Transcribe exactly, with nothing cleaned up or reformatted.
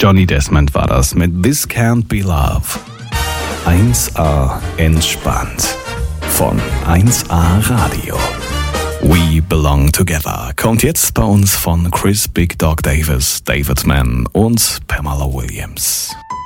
Johnny Desmond war das mit This Can't Be Love. eins A entspannt. Von eins A Radio. We Belong Together kommt jetzt bei uns von Chris Big Dog Davis, David Mann und Pamela Williams.